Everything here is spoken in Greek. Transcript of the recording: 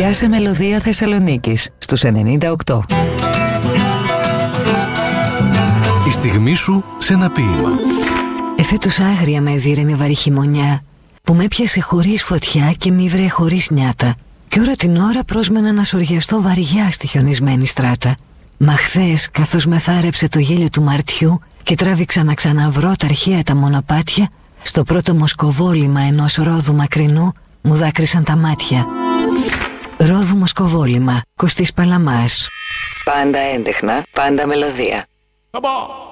Πιάσε μελωδία Θεσσαλονίκης στους 98. Η στιγμή σου σε ένα ποίημα. Εφέτος άγρια με έδιρενε βαρύ χειμωνιά, που με έπιασε χωρίς φωτιά και μ' ήβρε χωρίς νιάτα. Κι ώρα την ώρα πρόσμενα να σοριαστώ βαριά στη χιονισμένη στράτα. Μα χθες, καθώς με θάρεψε το γέλιο του Μαρτιού και τράβηξα να ξαναβρω τα αρχαία τα μονοπάτια, στο πρώτο μοσκοβόλημα ενός ρόδου μακρινού μου δάκρυσαν τα μάτια. Ρόδου μοσκοβόλημα, Κωστής Παλαμάς. Πάντα έντεχνα, πάντα μελωδία.